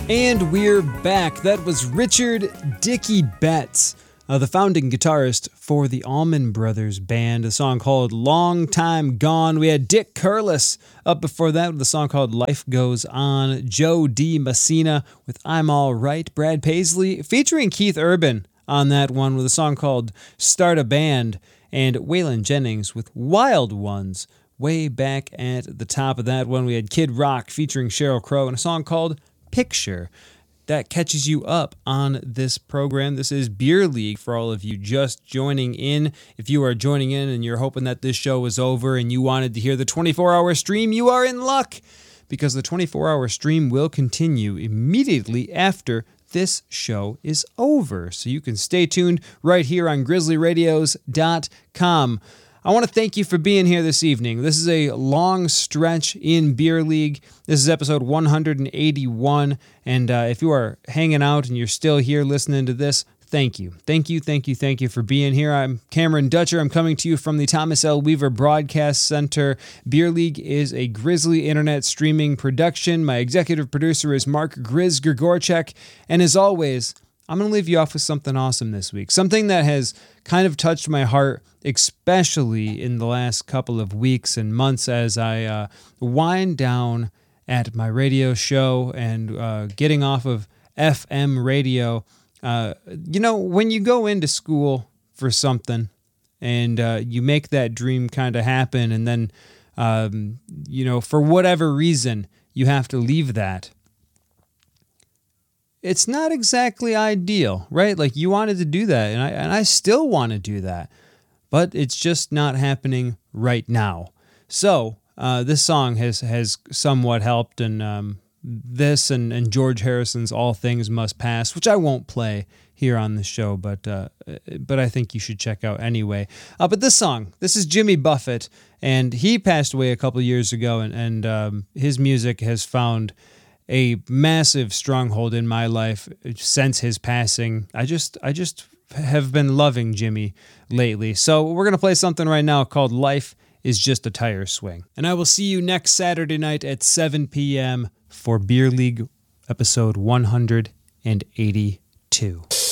And we're back. That was Richard Dickie Betts, the founding guitarist for the Allman Brothers Band, a song called Long Time Gone. We had Dick Curless up before that with a song called Life Goes On. Joe D. Messina with I'm All Right. Brad Paisley featuring Keith Urban on that one with a song called Start a Band. And Waylon Jennings with Wild Ones. Way back at the top of that one, we had Kid Rock featuring Sheryl Crow and a song called Picture. That catches you up on this program. This is Beer League for all of you just joining in. If you are joining in and you're hoping that this show is over and you wanted to hear the 24-hour stream, you are in luck, because the 24-hour stream will continue immediately after this show is over. So you can stay tuned right here on grizzlyradios.com. I want to thank you for being here this evening. This is a long stretch in Beer League. This is episode 181, and if you are hanging out and you're still here listening to this, thank you. Thank you for being here. I'm Cameron Dutcher. I'm coming to you from the Thomas L. Weaver Broadcast Center. Beer League is a Grizzly Internet streaming production. My executive producer is Mark Grizz Grigorchek, and as always, I'm going to leave you off with something awesome this week, something that has kind of touched my heart, especially in the last couple of weeks and months as I wind down at my radio show and getting off of FM radio. When you go into school for something and you make that dream kind of happen, and then, for whatever reason, you have to leave that. It's not exactly ideal, right? Like, you wanted to do that, and I still want to do that, but it's just not happening right now. So this song has somewhat helped, and this and George Harrison's All Things Must Pass, which I won't play here on the show, but I think you should check out anyway. But this song, this is Jimmy Buffett, and he passed away a couple years ago, and his music has found a massive stronghold in my life since his passing. I just have been loving Jimmy lately. So we're going to play something right now called Life is Just a Tire Swing. And I will see you next Saturday night at 7 p.m. for Beer League episode 182.